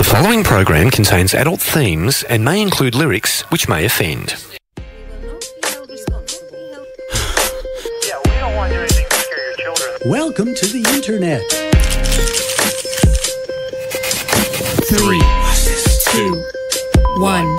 following program contains adult themes and may include lyrics which may offend. Yeah, we don't want to do anything to scare your children. Welcome to the internet. 3, 2, 1.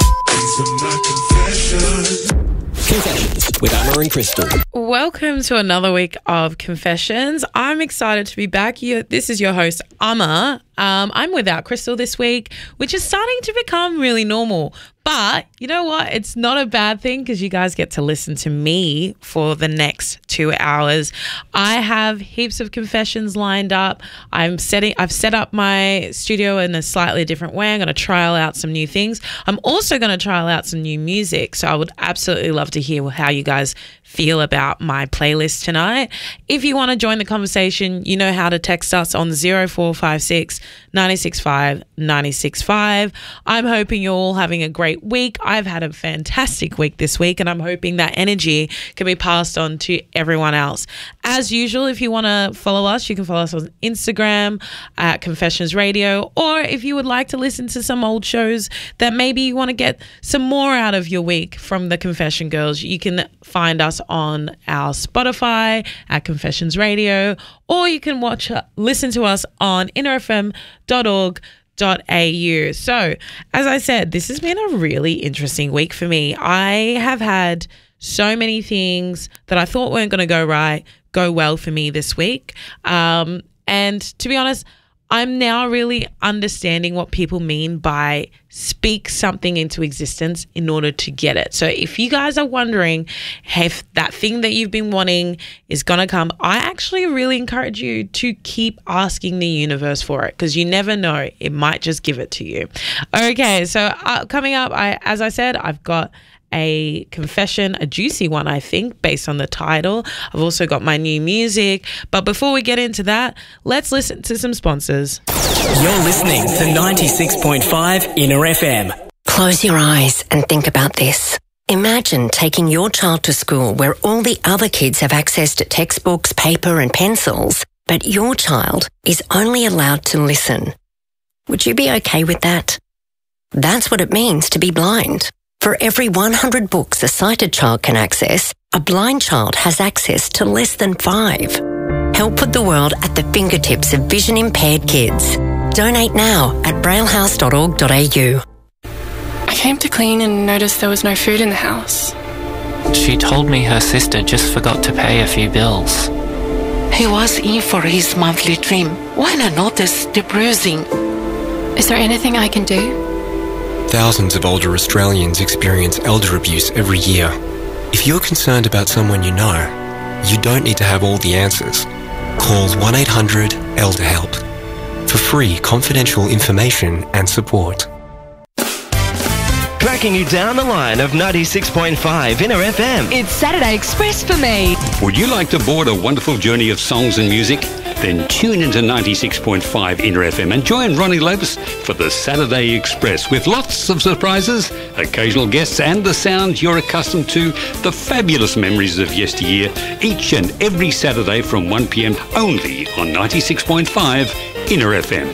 Confessions with Amma and Crystal. Welcome to another week of Confessions. I'm excited to be back. This is your host, Amma. I'm without Crystal this week, which is starting to become really normal. But you know what? It's not a bad thing because you guys get to listen to me for the next 2 hours. I have heaps of confessions lined up. I've set up my studio in a slightly different way. I'm going to trial out some new things. I'm also going to trial out some new music. So I would absolutely love to hear how you guys feel about my playlist tonight. If you want to join the conversation, you know how to text us on 0456 965 965. I'm hoping you're all having a great week. I've had a fantastic week this week, and I'm hoping that energy can be passed on to everyone else. As usual, if you want to follow us, you can follow us on Instagram at Confessions Radio, or if you would like to listen to some old shows that maybe you want to get some more out of your week from the Confession Girls, you can find us on our Spotify at Confessions Radio, or you can listen to us on innerfm.org.au. So, as I said, this has been a really interesting week for me. I have had so many things that I thought weren't going to go well for me this week. And to be honest, I'm now really understanding what people mean by speak something into existence in order to get it. So if you guys are wondering if that thing that you've been wanting is going to come, I actually really encourage you to keep asking the universe for it, because you never know, it might just give it to you. Okay, so coming up, as I said, I've got a confession, a juicy one, I think, based on the title. I've also got my new music. But before we get into that, let's listen to some sponsors. You're listening to 96.5 Inner FM. Close your eyes and think about this. Imagine taking your child to school where all the other kids have access to textbooks, paper and pencils, but your child is only allowed to listen. Would you be okay with that? That's what it means to be blind. For every 100 books a sighted child can access, a blind child has access to less than 5. Help put the world at the fingertips of vision-impaired kids. Donate now at braillehouse.org.au. I came to clean and noticed there was no food in the house. She told me her sister just forgot to pay a few bills. He was in for his monthly trim when I noticed the bruising. Is there anything I can do? Thousands of older Australians experience elder abuse every year. If you're concerned about someone you know, you don't need to have all the answers. Call 1-800-ELDER-HELP for free confidential information and support. Tracking you down the line of 96.5 Inner FM. It's Saturday Express for me. Would you like to board a wonderful journey of songs and music? Then tune into 96.5 Inner FM and join Ronnie Lopes for the Saturday Express with lots of surprises, occasional guests and the sounds you're accustomed to, the fabulous memories of yesteryear, each and every Saturday from 1 p.m. only on 96.5 Inner FM.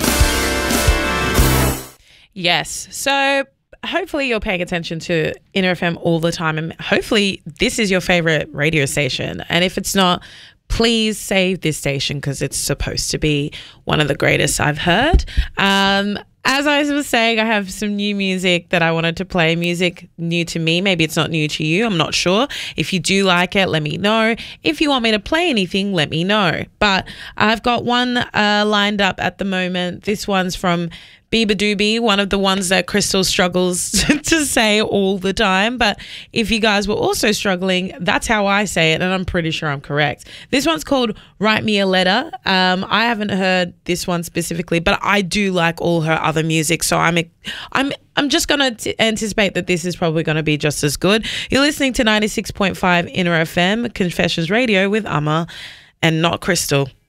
Yes, so hopefully you're paying attention to Inner FM all the time, and hopefully this is your favorite radio station. And if it's not, please save this station because it's supposed to be one of the greatest I've heard. As I was saying, I have some new music that I wanted to play, music new to me. Maybe it's not new to you. I'm not sure. If you do like it, let me know. If you want me to play anything, let me know. But I've got one lined up at the moment. This one's from Beabadoobee, one of the ones that Crystal struggles to say all the time. But if you guys were also struggling, that's how I say it, and I'm pretty sure I'm correct. This one's called Write Me a Letter. I haven't heard this one specifically, but I do like all her other music, so I'm just going to anticipate that this is probably going to be just as good. You're listening to 96.5 Inner FM, Confessions Radio with Amma and not Crystal.